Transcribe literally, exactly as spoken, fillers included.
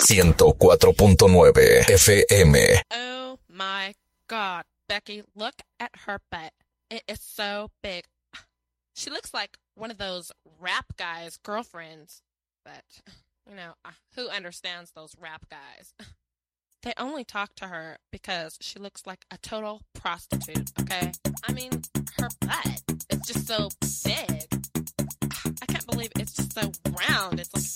ciento cuatro punto nueve F M. Oh my God, Becky, look at her butt. It is so big. She looks like one of those rap guys' girlfriends. But, you know, who understands those rap guys? They only talk to her because she looks like a total prostitute, okay? I mean, her butt is just so big. I can't believe it's just so round. It's like